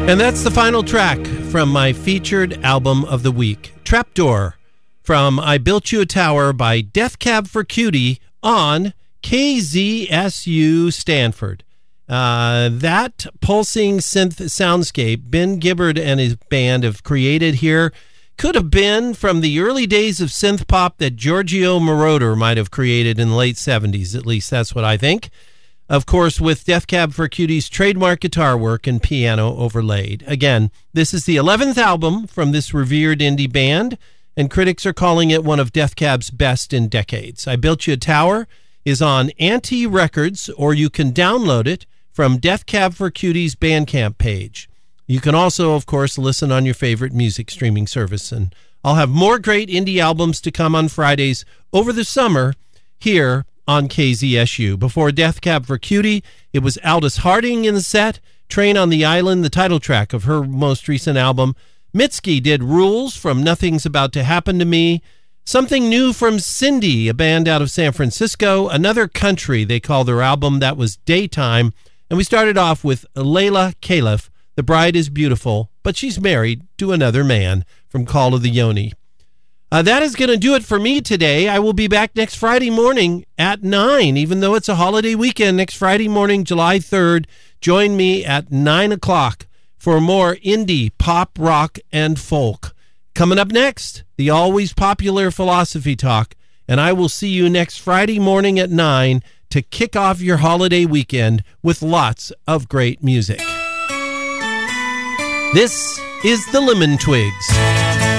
And that's the final track from my featured album of the week, Trapdoor, from I Built You a Tower by Death Cab for Cutie on KZSU Stanford. That pulsing synth soundscape Ben Gibbard and his band have created here could have been from the early days of synth pop that Giorgio Moroder might have created in the late 70s. At least that's what I think. Of course, with Death Cab for Cutie's trademark guitar work and piano overlaid. Again, this is the 11th album from this revered indie band, and critics are calling it one of Death Cab's best in decades. I Built You a Tower is on Anti Records, or you can download it from Death Cab for Cutie's Bandcamp page. You can also, of course, listen on your favorite music streaming service. And I'll have more great indie albums to come on Fridays over the summer here on KZSU. Before Death Cab for Cutie, it was Aldous Harding in the set, Train on the Island, the title track of her most recent album. Mitski did Rules from Nothing's About to Happen to Me. Something new from Cindy, a band out of San Francisco. Another Country, they call their album. That was Daytime. And we started off with Layla Caliph, The Bride is Beautiful, but She's Married to Another Man, from Call of the Yoni. That is going to do it for me today. I will be back next Friday morning at 9, even though it's a holiday weekend. Next Friday morning, July 3rd, join me at 9 o'clock for more indie, pop, rock, and folk. Coming up next, the always popular Philosophy Talk, and I will see you next Friday morning at 9 to kick off your holiday weekend with lots of great music. This is the Lemon Twigs.